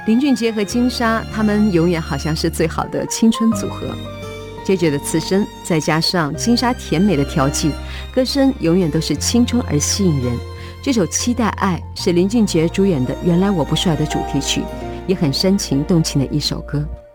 林俊杰和金莎，他们永远好像是最好的青春组合。JJ 的刺声再加上金莎甜美的调剂，歌声永远都是青春而吸引人。这首《期待爱》是林俊杰主演的《原来我不帅》的主题曲，也很深情动情的一首歌。